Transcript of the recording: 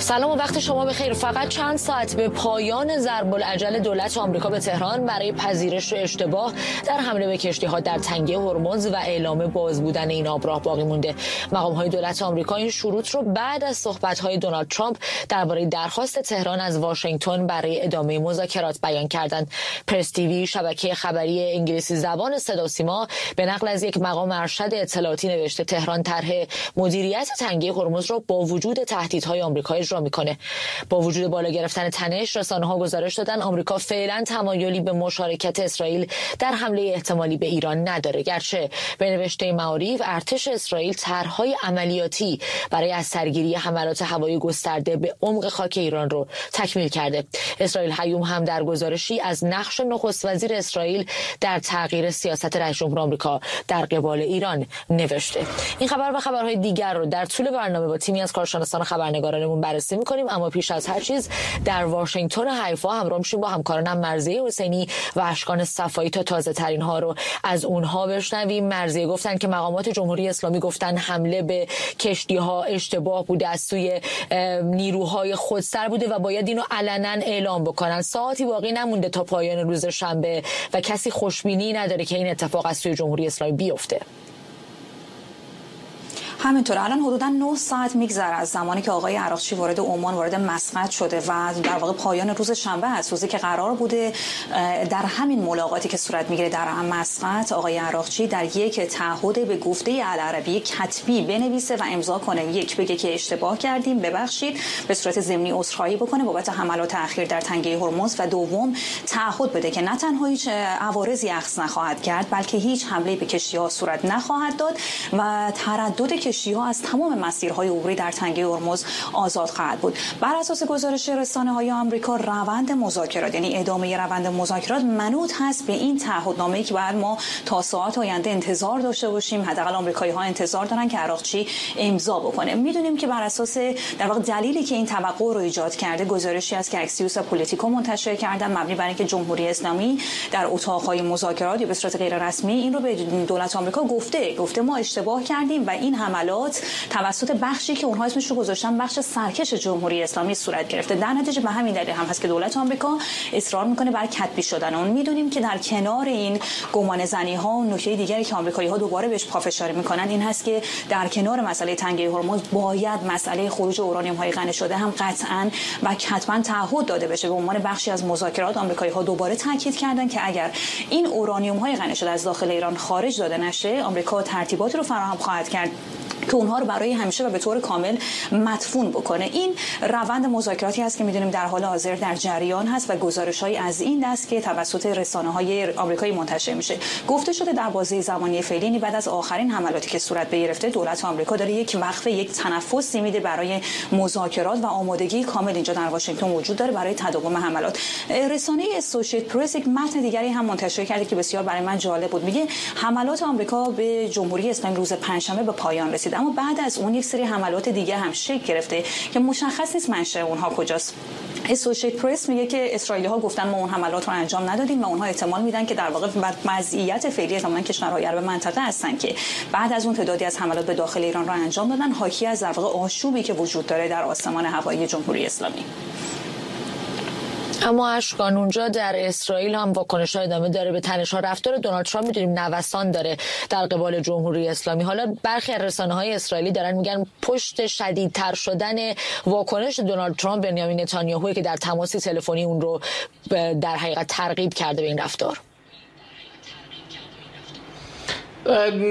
سلام و وقت شما بخیر. فقط چند ساعت به پایان ضرب العجل دولت آمریکا به تهران برای پذیرش اشتباه در حمله به کشتی‌ها در تنگه هرمز و اعلام باز بودن این آبراه باقی مونده. مقام‌های دولت آمریکا این شروط رو بعد از صحبت‌های دونالد ترامپ درباره درخواست تهران از واشنگتن برای ادامه مذاکرات بیان کردند. پرس تیوی، شبکه خبری انگلیسی زبان صدا و سیما، به نقل از یک مقام ارشد اطلاعاتی نوشته تهران طرح مدیریت تنگه هرمز را با وجود تهدیدهای آمریکا اجرا میکنه. با وجود بالا گرفتن تنش، رسانه‌ها گزارش دادن آمریکا فعلا تمایلی به مشارکت اسرائیل در حمله احتمالی به ایران نداره، گرچه به نوشته معارف ارتش اسرائیل طرح‌های عملیاتی برای از سرگیری حملات هوایی گسترده به عمق خاک ایران رو تکمیل کرده. اسرائیل هیوم هم در گزارشی از نقش نخست وزیر اسرائیل در تغییر سیاست رئیس جمهور آمریکا در قبال ایران نوشته. این خبر و خبرهای دیگر رو در طول برنامه با تیمی از کارشناسان خبرنگارانمون بررسی می‌کنیم، اما پیش از هر چیز در واشنگتن حیفا همراه میشیم با همکارانم مرضیه حسینی و اشکان صفایی تا تازه ترین ها رو از اونها بشنویم. مرضیه گفتن که مقامات جمهوری اسلامی گفتن حمله به کشتی‌ها اشتباه بوده، از سوی نیروهای خودسر بوده و باید اینو علنا اعلام بکنن. ساعتی باقی نمونده تا پایان روز شنبه و کسی خوشبینی نداره که این اتفاق از سوی جمهوری اسلامی بیفته. همینطور الان حدوداً 9 ساعت میگذره از زمانی که آقای عراقچی وارد عمان، وارد مسقط شده و در واقع پایان روز شنبه است، روزی که قرار بوده در همین ملاقاتی که صورت میگیره در مسقط آقای عراقچی در یک تعهد به گفته العربی کتبی بنویسه و امضا کنه. یک، بگه که اشتباه کردیم، ببخشید، به صورت ضمنی عذرخواهی بکنه بابت حملات اخیر در تنگه هرمز و دوم تعهد بده که نه تنها هیچ عوارضی اخذ نخواهد کرد بلکه هیچ حمله به کشتی‌ها صورت نخواهد داد و تردد کشتی‌ها از تمام مسیرهای عبوری در تنگه هرمز آزاد خواهد بود. بر اساس گزارش رسانه‌های آمریکا روند مذاکرات، یعنی ادامه روند مذاکرات، منوط هست به این تعهدنامه‌ای که بعد ما تا ساعات آینده انتظار داشته باشیم. حداقل آمریکایی‌ها انتظار دارن که عراقچی امضا بکنه. میدونیم که بر اساس در واقع دلیلی که این توقع رو ایجاد کرده گزارشی است که اکسیوس و پولیتیکو منتشر کردن مبنی بر اینکه جمهوری اسلامی در اتاق‌های مذاکرات یا به صورت غیر رسمی این رو به دولت آمریکا گفته ما اشتباه کردیم و این حملات توسط بخشی که اونها اسمش رو گذاشتن بخش سرکش جمهوری اسلامی صورت گرفته. در نتیجه به همین دلیل هم هست که دولت آمریکا اصرار میکنه بر کتبی شدن اون. میدونیم که در کنار این گمان زنی ها و نکته دیگری که آمریکایی‌ها دوباره بهش پافشاری میکنن این هست که در کنار مسئله تنگه هرمز باید مسئله خروج اورانیوم های غنی شده هم قطعاً و کتباً تعهد داده بشه. به عنوان بخشی از مذاکرات آمریکایی‌ها دوباره تاکید کردن که اگر این اورانیوم های غنی شده از داخل ایران خارج داده نشه آمریکا ترتیباتی رو فراهم خواهد کرد که اونها رو برای همیشه و به طور کامل مدفون بکنه. این روند مذاکراتی هست که میدونیم در حال حاضر در جریان هست و گزارش‌های از این دست که توسط رسانه‌های آمریکایی منتشر میشه. گفته شده در بازه زمانی فعلی بعد از آخرین حملاتی که صورت گرفته دولت آمریکا داره یک وقفه، یک تنفسی میده برای مذاکرات و آمادگی کامل اینجا در واشنگتن وجود داره برای تداوم حملات. رسانه اسوسییت پرس یک متن دیگری هم منتشر کرده که بسیار برای من جالب بود. میگه حملات آمریکا به جمهوری اسلامی روز پنجشنبه به پایان رسید، اما بعد از اون یک سری حملات دیگه هم شکل گرفته که مشخص نیست منشأ اونها کجاست. اسوسییت پرس میگه که اسرائیلی‌ها گفتن ما اون حملات رو انجام ندادیم و اونها احتمال میدن که در واقع وضعیت فعلی تمام کشورهای عرب منطقه هستن که بعد از اون تعدادی از حملات به داخل ایران رو انجام دادن، حاکی از در واقع آشوبی که وجود داره در آسمان هوایی جمهوری اسلامی. اما اشکان اونجا در اسرائیل هم واکنش‌ها ادامه داره به تنش‌ها. رفتار دونالد ترامپ می‌دونیم نوسان داره در قبال جمهوری اسلامی. حالا برخی از رسانه‌های اسرائیلی دارن میگن پشت شدیدتر شدن واکنش دونالد ترامپ بنیامین نتانیاهو که در تماس تلفنی اون رو در حقیقت ترغیب کرده به این رفتار.